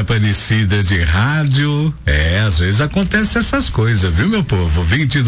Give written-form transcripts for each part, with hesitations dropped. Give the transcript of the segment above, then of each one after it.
Aparecida de rádio. Às vezes acontece essas coisas, viu, meu povo?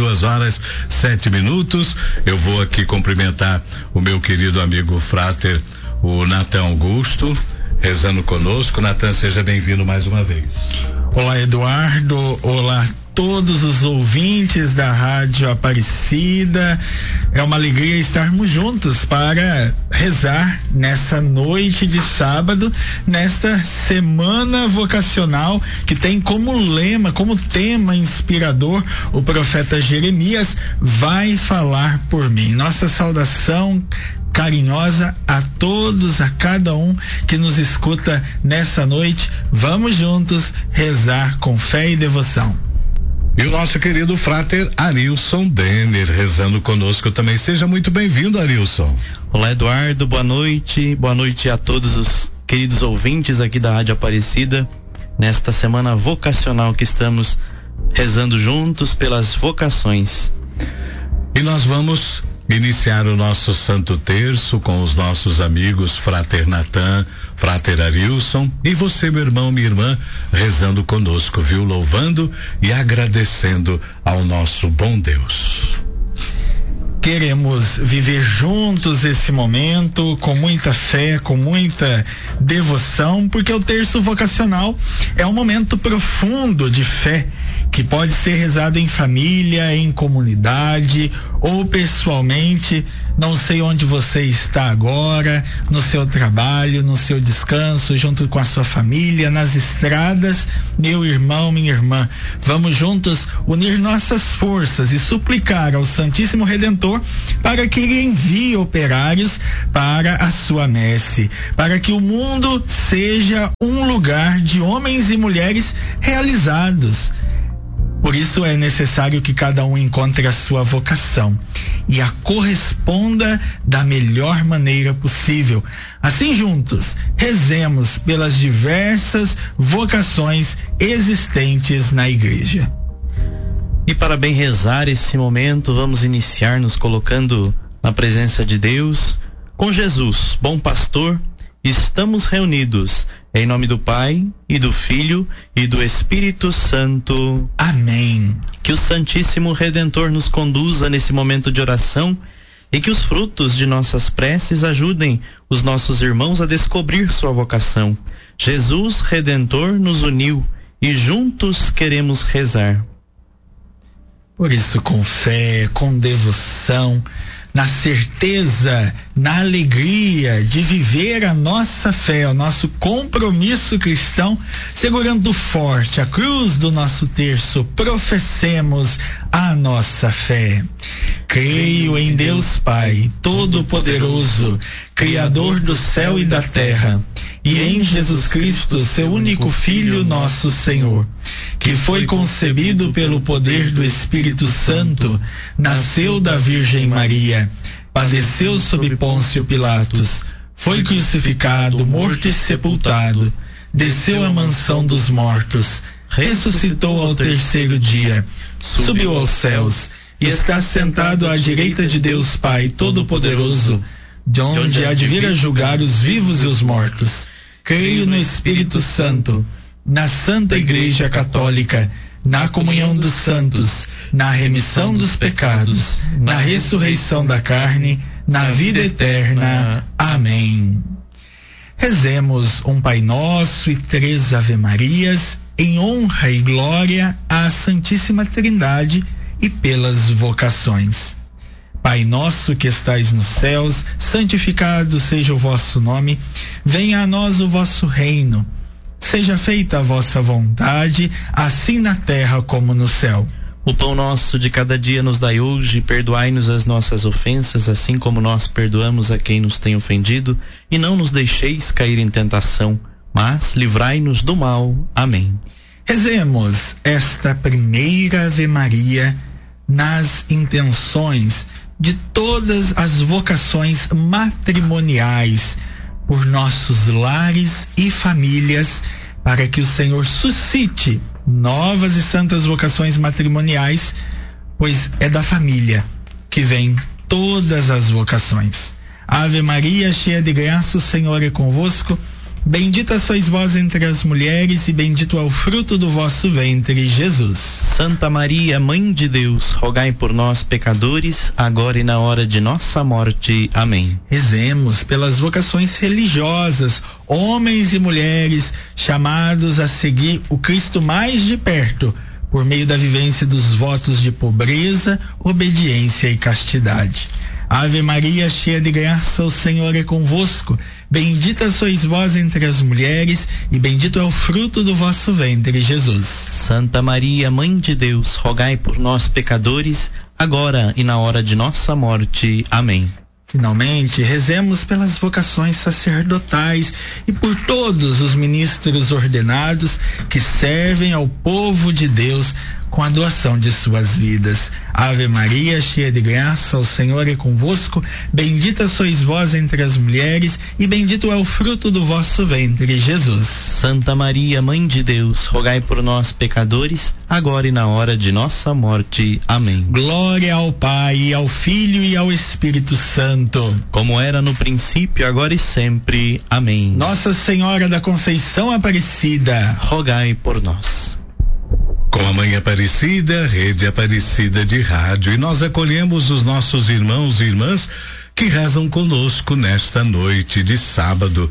22h07. Eu vou aqui cumprimentar o meu querido amigo Frater, o Natan Augusto, rezando conosco. Natan, seja bem-vindo mais uma vez. Olá, Eduardo. Olá, todos os ouvintes da Rádio Aparecida. É uma alegria estarmos juntos para rezar nessa noite de sábado, nesta semana vocacional que tem como lema, como tema inspirador, o profeta Jeremias: vai falar por mim. Nossa saudação carinhosa a todos, a cada um que nos escuta nessa noite. Vamos juntos rezar com fé e devoção. E o nosso querido Frater Arilson Denner rezando conosco também. Seja muito bem-vindo, Arilson. Olá, Eduardo, boa noite a todos os queridos ouvintes aqui da Rádio Aparecida, nesta semana vocacional que estamos rezando juntos pelas vocações. E nós vamos iniciar o nosso Santo Terço com os nossos amigos Frater Natan, Frater Arilson e você, meu irmão, minha irmã, rezando conosco, viu? Louvando e agradecendo ao nosso bom Deus. Queremos viver juntos esse momento com muita fé, com muita devoção, porque o terço vocacional é um momento profundo de fé que pode ser rezado em família, em comunidade ou pessoalmente. Não sei onde você está agora, no seu trabalho, no seu descanso, junto com a sua família, nas estradas. Meu irmão, minha irmã, vamos juntos unir nossas forças e suplicar ao Santíssimo Redentor para que ele envie operários para a sua messe, para que o mundo seja um lugar de homens e mulheres realizados. Por isso é necessário que cada um encontre a sua vocação e a corresponda da melhor maneira possível. Assim, juntos, rezemos pelas diversas vocações existentes na igreja. E para bem rezar esse momento, vamos iniciar nos colocando na presença de Deus. Com Jesus, bom pastor, estamos reunidos em nome do Pai e do Filho e do Espírito Santo. Amém. Que o Santíssimo Redentor nos conduza nesse momento de oração e que os frutos de nossas preces ajudem os nossos irmãos a descobrir sua vocação. Jesus Redentor nos uniu e juntos queremos rezar. Por isso, com fé, com devoção, na certeza, na alegria de viver a nossa fé, o nosso compromisso cristão, segurando forte a cruz do nosso terço, professemos a nossa fé. Creio em Deus Pai, Todo-Poderoso, Criador do céu e da terra, e em Jesus Cristo, seu único Filho, nosso Senhor, que foi concebido pelo poder do Espírito Santo, nasceu da Virgem Maria, padeceu sob Pôncio Pilatos, foi crucificado, morto e sepultado, desceu à mansão dos mortos, ressuscitou ao terceiro dia, subiu aos céus e está sentado à direita de Deus Pai Todo-Poderoso, de onde há de vir a julgar os vivos e os mortos. Creio no Espírito Santo, na Santa Igreja Católica, na comunhão dos santos, na remissão dos pecados, na ressurreição da carne, na vida eterna. Amém. Rezemos um Pai Nosso e 3 Ave-Marias em honra e glória à Santíssima Trindade e pelas vocações. Pai nosso que estais nos céus, santificado seja o vosso nome, venha a nós o vosso reino. Seja feita a vossa vontade, assim na terra como no céu. O pão nosso de cada dia nos dai hoje, perdoai-nos as nossas ofensas, assim como nós perdoamos a quem nos tem ofendido, e não nos deixeis cair em tentação, mas livrai-nos do mal. Amém. Rezemos esta primeira Ave Maria nas intenções de todas as vocações matrimoniais, por nossos lares e famílias, para que o Senhor suscite novas e santas vocações matrimoniais, pois é da família que vem todas as vocações. Ave Maria, cheia de graça, o Senhor é convosco. Bendita sois vós entre as mulheres, e bendito é o fruto do vosso ventre, Jesus. Santa Maria, Mãe de Deus, rogai por nós, pecadores, agora e na hora de nossa morte. Amém. Rezemos pelas vocações religiosas, homens e mulheres chamados a seguir o Cristo mais de perto, por meio da vivência dos votos de pobreza, obediência e castidade. Ave Maria, cheia de graça, o Senhor é convosco. Bendita sois vós entre as mulheres, e bendito é o fruto do vosso ventre, Jesus. Santa Maria, Mãe de Deus, rogai por nós, pecadores, agora e na hora de nossa morte. Amém. Finalmente, rezemos pelas vocações sacerdotais e por todos os ministros ordenados que servem ao povo de Deus com a doação de suas vidas. Ave Maria, cheia de graça, o Senhor é convosco. Bendita sois vós entre as mulheres, e bendito é o fruto do vosso ventre, Jesus. Santa Maria, Mãe de Deus, rogai por nós, pecadores, agora e na hora de nossa morte. Amém. Glória ao Pai, ao Filho e ao Espírito Santo, como era no princípio, agora e sempre. Amém. Nossa Senhora da Conceição Aparecida, rogai por nós. Com a Mãe Aparecida, Rede Aparecida de Rádio, e nós acolhemos os nossos irmãos e irmãs que rezam conosco nesta noite de sábado,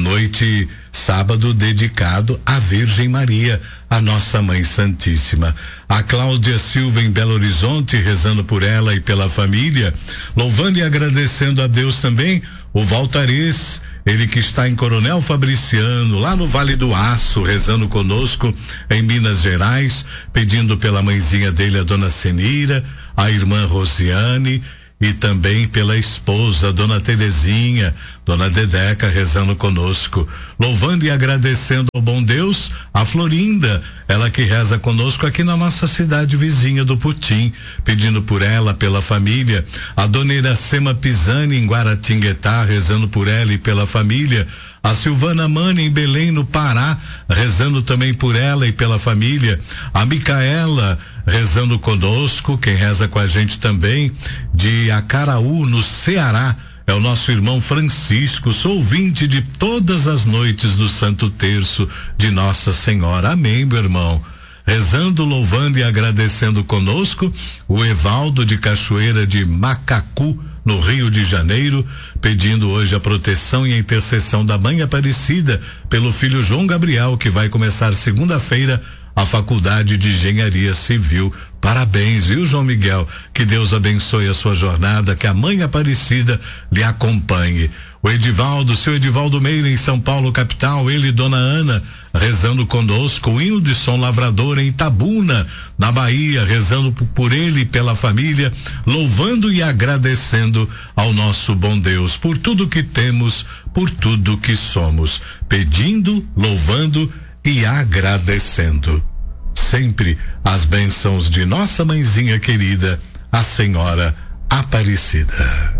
sábado dedicado à Virgem Maria, a nossa Mãe Santíssima. A Cláudia Silva em Belo Horizonte, rezando por ela e pela família, louvando e agradecendo a Deus também. O Valtarês, ele que está em Coronel Fabriciano, lá no Vale do Aço, rezando conosco em Minas Gerais, pedindo pela mãezinha dele, a dona Senira, a irmã Rosiane, e também pela esposa, dona Terezinha, dona Dedeca, rezando conosco, louvando e agradecendo ao bom Deus, a Florinda, ela que reza conosco aqui na nossa cidade vizinha do Putim, pedindo por ela, pela família, a dona Iracema Pisani em Guaratinguetá, rezando por ela e pela família, a Silvana Mani em Belém, no Pará, rezando também por ela e pela família, a Micaela rezando conosco, quem reza com a gente também, de Acaraú, no Ceará, é o nosso irmão Francisco, sou ouvinte de todas as noites do Santo Terço de Nossa Senhora. Amém, meu irmão. Rezando, louvando e agradecendo conosco, o Evaldo de Cachoeira de Macacu, no Rio de Janeiro, pedindo hoje a proteção e a intercessão da Mãe Aparecida pelo filho João Gabriel, que vai começar segunda-feira a Faculdade de Engenharia Civil. Parabéns, viu, João Miguel? Que Deus abençoe a sua jornada, que a Mãe Aparecida lhe acompanhe. O Edivaldo, seu Edivaldo Meira em São Paulo, capital, ele e dona Ana, rezando conosco, o Wildson Lavrador em Itabuna, na Bahia, rezando por ele e pela família, louvando e agradecendo ao nosso bom Deus por tudo que temos, por tudo que somos, pedindo, louvando e agradecendo. Sempre as bênçãos de nossa mãezinha querida, a Senhora Aparecida.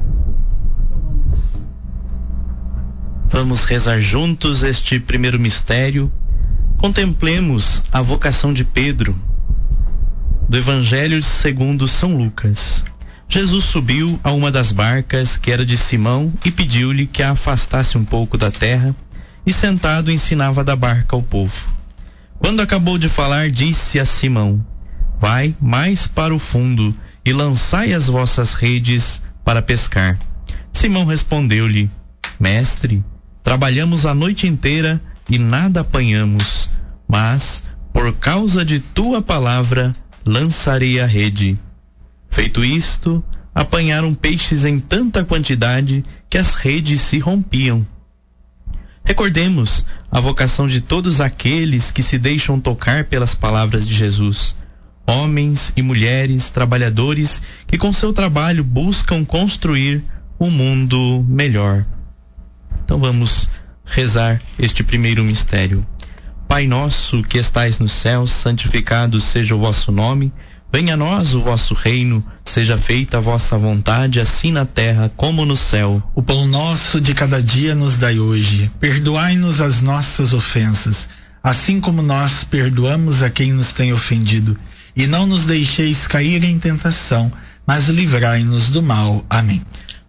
Vamos rezar juntos este primeiro mistério. Contemplemos a vocação de Pedro, do Evangelho segundo São Lucas. Jesus subiu a uma das barcas que era de Simão e pediu-lhe que a afastasse um pouco da terra, e sentado ensinava da barca ao povo. Quando acabou de falar, disse a Simão: vai mais para o fundo e lançai as vossas redes para pescar. Simão respondeu-lhe: mestre, trabalhamos a noite inteira e nada apanhamos, mas por causa de tua palavra lançarei a rede. Feito isto, apanharam peixes em tanta quantidade que as redes se rompiam. Recordemos a vocação de todos aqueles que se deixam tocar pelas palavras de Jesus. Homens e mulheres trabalhadores que com seu trabalho buscam construir um mundo melhor. Então vamos rezar este primeiro mistério. Pai nosso que estais nos céus, santificado seja o vosso nome. Venha a nós o vosso reino, seja feita a vossa vontade, assim na terra como no céu. O pão nosso de cada dia nos dai hoje. Perdoai-nos as nossas ofensas, assim como nós perdoamos a quem nos tem ofendido. E não nos deixeis cair em tentação, mas livrai-nos do mal. Amém.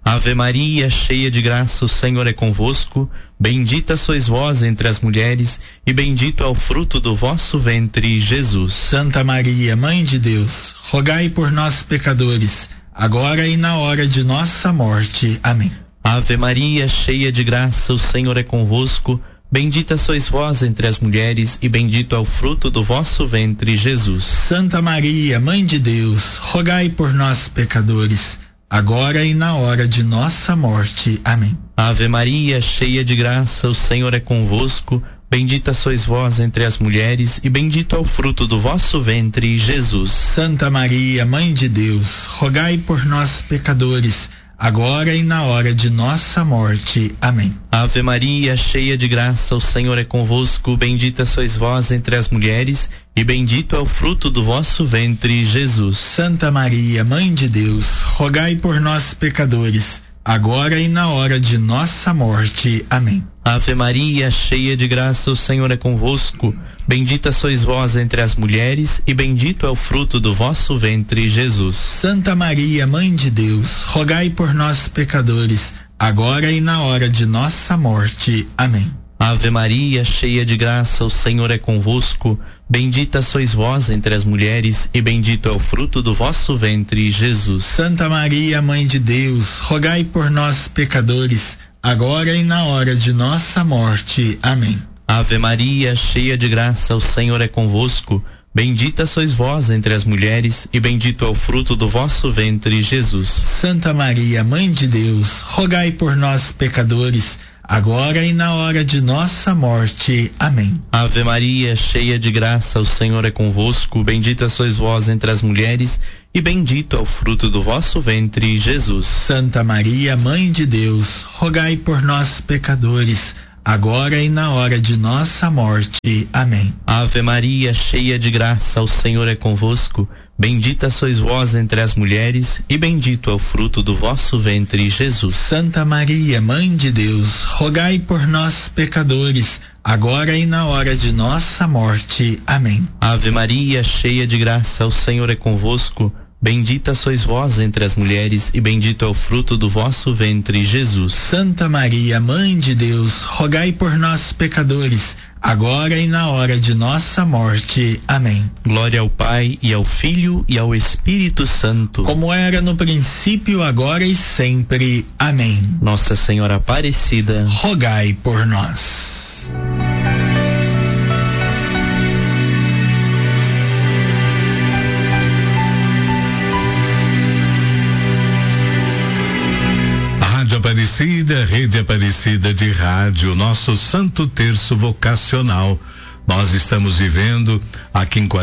Ave Maria, cheia de graça, o Senhor é convosco. Bendita sois vós entre as mulheres, e bendito é o fruto do vosso ventre, Jesus. Santa Maria, Mãe de Deus, rogai por nós, pecadores, agora e na hora de nossa morte. Amém. Ave Maria, cheia de graça, o Senhor é convosco. Bendita sois vós entre as mulheres, e bendito é o fruto do vosso ventre, Jesus. Santa Maria, Mãe de Deus, rogai por nós, pecadores, agora e na hora de nossa morte. Amém. Ave Maria, cheia de graça, o Senhor é convosco. Bendita sois vós entre as mulheres, e bendito é o fruto do vosso ventre, Jesus. Santa Maria, Mãe de Deus, rogai por nós, pecadores, agora e na hora de nossa morte. Amém. Ave Maria, cheia de graça, o Senhor é convosco. Bendita sois vós entre as mulheres, e bendito é o fruto do vosso ventre, Jesus. Santa Maria, Mãe de Deus, rogai por nós, pecadores, agora e na hora de nossa morte. Amém. Ave Maria, cheia de graça, o Senhor é convosco. Bendita sois vós entre as mulheres, e bendito é o fruto do vosso ventre, Jesus. Santa Maria, Mãe de Deus, rogai por nós, pecadores, agora e na hora de nossa morte. Amém. Ave Maria, cheia de graça, o Senhor é convosco. Bendita sois vós entre as mulheres, e bendito é o fruto do vosso ventre, Jesus. Santa Maria, Mãe de Deus, rogai por nós, pecadores, agora e na hora de nossa morte. Amém. Ave Maria, cheia de graça, o Senhor é convosco. Bendita sois vós entre as mulheres, e bendito é o fruto do vosso ventre, Jesus. Santa Maria, Mãe de Deus, rogai por nós, pecadores, agora e na hora de nossa morte. Amém. Ave Maria, cheia de graça, o Senhor é convosco. Bendita sois vós entre as mulheres, e bendito é o fruto do vosso ventre, Jesus. Santa Maria, Mãe de Deus, rogai por nós, pecadores, agora e na hora de nossa morte. Amém. Ave Maria, cheia de graça, o Senhor é convosco. Bendita sois vós entre as mulheres, e bendito é o fruto do vosso ventre, Jesus. Santa Maria, Mãe de Deus, rogai por nós, pecadores, agora e na hora de nossa morte. Amém. Ave Maria, cheia de graça, o Senhor é convosco. Bendita sois vós entre as mulheres, e bendito é o fruto do vosso ventre, Jesus. Santa Maria, Mãe de Deus, rogai por nós, pecadores, agora e na hora de nossa morte. Amém. Glória ao Pai, e ao Filho, e ao Espírito Santo, como era no princípio, agora e sempre. Amém. Nossa Senhora Aparecida, rogai por nós. Aparecida, Rede Aparecida de Rádio, nosso Santo Terço Vocacional. Nós estamos vivendo a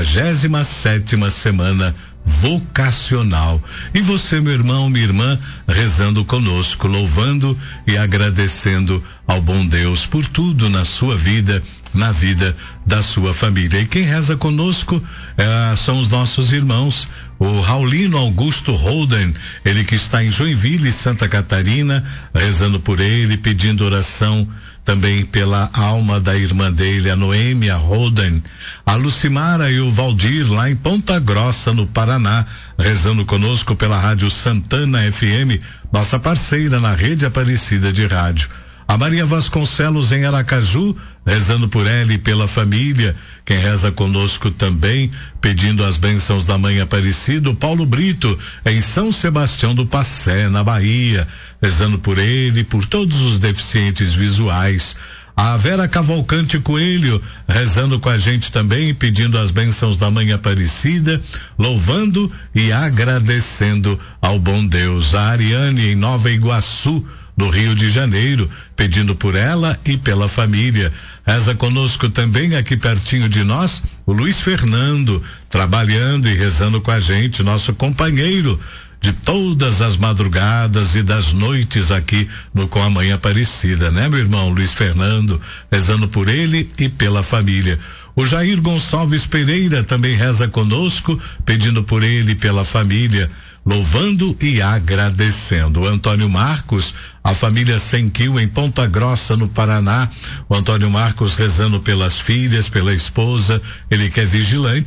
57ª semana vocacional. E você, meu irmão, minha irmã, rezando conosco, louvando e agradecendo ao bom Deus por tudo na sua vida, na vida da sua família. E quem reza conosco são os nossos irmãos, o Raulino Augusto Holden, ele que está em Joinville, Santa Catarina, rezando por ele, pedindo oração também pela alma da irmã dele, a Noêmia Holden, a Lucimara e o Valdir lá em Ponta Grossa, no Paraná, rezando conosco pela Rádio Santana FM, nossa parceira na Rede Aparecida de Rádio. A Maria Vasconcelos em Aracaju, rezando por ela e pela família. Quem reza conosco também, pedindo as bênçãos da Mãe Aparecida, o Paulo Brito, em São Sebastião do Passé, na Bahia, rezando por ele e por todos os deficientes visuais. A Vera Cavalcante Coelho, rezando com a gente também, pedindo as bênçãos da Mãe Aparecida, louvando e agradecendo ao bom Deus. A Ariane em Nova Iguaçu, do Rio de Janeiro, pedindo por ela e pela família. Reza conosco também aqui pertinho de nós, o Luiz Fernando, trabalhando e rezando com a gente, nosso companheiro de todas as madrugadas e das noites aqui com a Mãe Aparecida, né, meu irmão Luiz Fernando, rezando por ele e pela família. O Jair Gonçalves Pereira também reza conosco, pedindo por ele e pela família, louvando e agradecendo. O Antônio Marcos, a família Senquil em Ponta Grossa, no Paraná. O Antônio Marcos rezando pelas filhas, pela esposa, ele que é vigilante,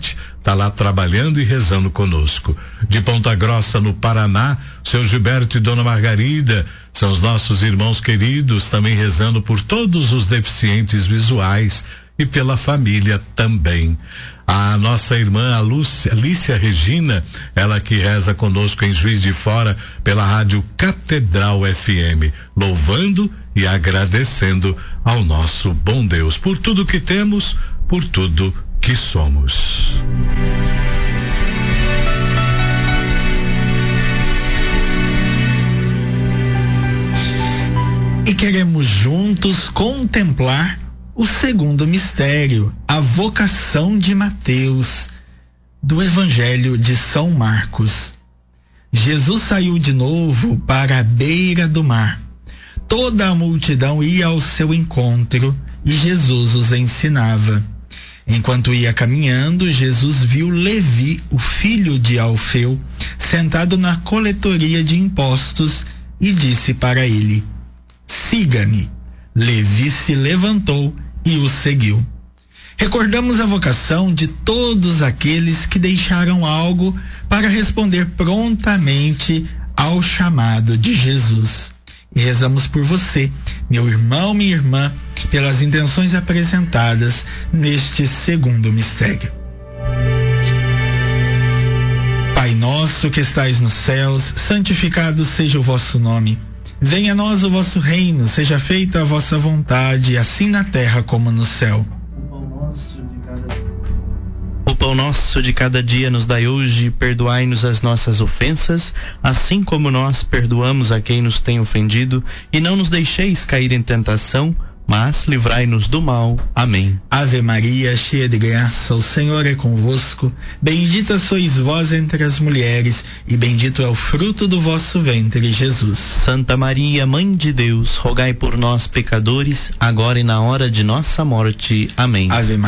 está lá trabalhando e rezando conosco. De Ponta Grossa, no Paraná, seu Gilberto e Dona Margarida são os nossos irmãos queridos, também rezando por todos os deficientes visuais e pela família também. A nossa irmã Alicia Regina, ela que reza conosco em Juiz de Fora pela rádio Catedral FM, louvando e agradecendo ao nosso bom Deus por tudo que temos, por tudo que somos. E queremos juntos contemplar o segundo mistério, a vocação de Mateus, do Evangelho de São Marcos. Jesus saiu de novo para a beira do mar. Toda a multidão ia ao seu encontro e Jesus os ensinava. Enquanto ia caminhando, Jesus viu Levi, o filho de Alfeu, sentado na coletoria de impostos e disse para ele: "Siga-me." Levi se levantou e o seguiu. Recordamos a vocação de todos aqueles que deixaram algo para responder prontamente ao chamado de Jesus. E rezamos por você, meu irmão, minha irmã, pelas intenções apresentadas neste segundo mistério. Pai nosso que estais nos céus, santificado seja o vosso nome. Venha a nós o vosso reino, seja feita a vossa vontade, assim na terra como no céu. O pão nosso de cada dia nos dai hoje, perdoai-nos as nossas ofensas, assim como nós perdoamos a quem nos tem ofendido, e não nos deixeis cair em tentação, mas livrai-nos do mal. Amém. Ave Maria, cheia de graça, o Senhor é convosco. Bendita sois vós entre as mulheres, e bendito é o fruto do vosso ventre, Jesus. Santa Maria, Mãe de Deus, rogai por nós, pecadores, agora e na hora de nossa morte. Amém. Ave